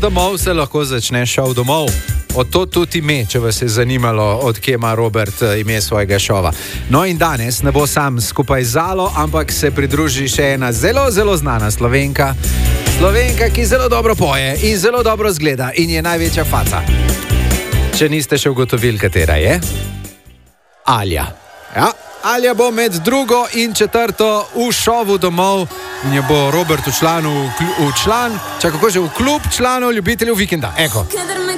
domov se lahko začne šov domov. Od to tudi ime, če vas je zanimalo, odkje ima Robert ime svojega šova. No in danes ne bo sam skupaj z Zalo, ampak se pridruži še ena zelo, zelo znana Slovenka. Slovenka, ki zelo dobro poje in zelo dobro zgleda in je največja faca. Če niste še ugotovili, katera je? Alja. Ja, Alja bo med drugo in četrto v šovu domov in jo bo Robert v klub članov ljubiteljev vikenda. Eko.